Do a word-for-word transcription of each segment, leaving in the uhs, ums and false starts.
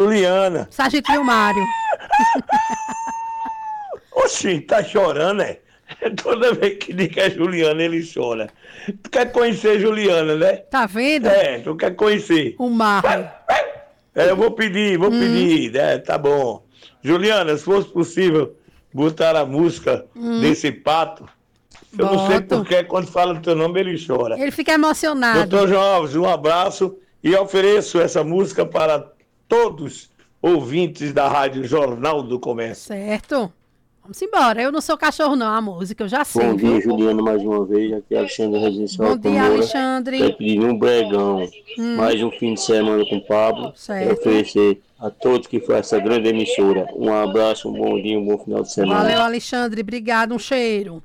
Juliana. Sargento Vilmário. Oxi, tá chorando, é? Toda vez que diz que é Juliana, ele chora. Tu quer conhecer Juliana, né? Tá vendo? É, tu quer conhecer. O Marley. É, eu vou pedir, vou Hum. pedir, né? Tá bom. Juliana, se fosse possível botar a música Hum. desse pato, eu não sei Boto. porque quando fala o teu nome ele chora. Ele fica emocionado. Doutor João Alves, um abraço e ofereço essa música para todos ouvintes da Rádio Jornal do Comércio. Certo. Vamos embora. Eu não sou cachorro, não. A música eu já sei. Bom dia, viu? Juliana, mais uma vez. Aqui é Alexandre Residencial Bom dia, Alexandre. Quero pedir um bregão. Hum. Mais um fim de semana com o Pablo. Certo. Quero oferecer a todos que foi essa grande emissora. Um abraço, um bom dia, um bom final de semana. Valeu, Alexandre. Obrigado. Um cheiro.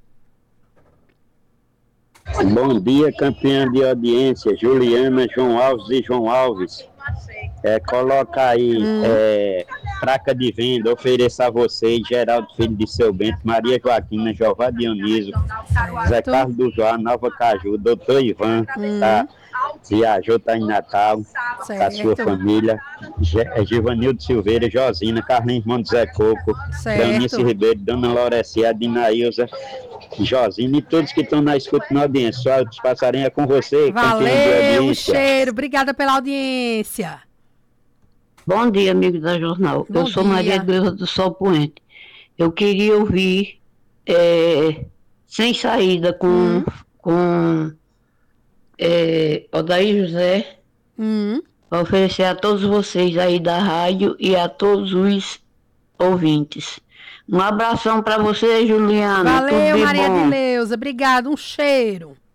Bom dia, campeã de audiência, Juliana, João Alves e João Alves. É, coloca aí, Hum. é, placa de venda, ofereça a vocês, Geraldo Filho de Seu Bento, Maria Joaquina, Jová Dioniso, Zé Carlos do Joá, Nova Caju, doutor Ivan, Hum. tá? Viajou, tá em Natal, com a sua Certo. família, Ge- Givanildo Silveira, Josina, Carlinhos Montes Zé Coco, Certo. Danice Ribeiro, Dona Laurecia, Dinaílza, Josina e todos que estão na escuta na audiência. Só os passarinhos é com você, campeão de Valeu, um audiência. cheiro. Obrigada pela audiência. Bom dia, amigo da Jornal. Bom Eu sou dia. Maria Gleuza do Sol Poente. Eu queria ouvir é, Sem Saída com, Hum. com é, Odair José, Hum. para oferecer a todos vocês aí da rádio e a todos os ouvintes. Um abração para você, Juliana. Tudo Valeu, de Maria bom. de Leusa. Obrigado. Um cheiro.